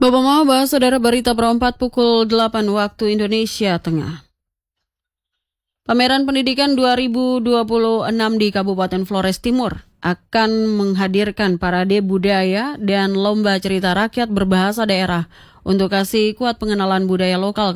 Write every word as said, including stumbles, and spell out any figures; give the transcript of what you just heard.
Bapak mau bahas saudara berita perempat pukul delapan waktu Indonesia Tengah. Pameran Pendidikan dua ribu dua puluh enam di Kabupaten Flores Timur akan menghadirkan parade budaya dan lomba cerita rakyat berbahasa daerah untuk kasih kuat pengenalan budaya lokal